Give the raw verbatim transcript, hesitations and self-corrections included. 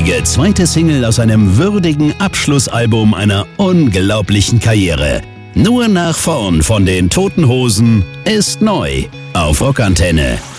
großartige zweite Single aus einem würdigen Abschlussalbum einer unglaublichen Karriere. Nur nach vorn von den Toten Hosen ist neu auf Rockantenne.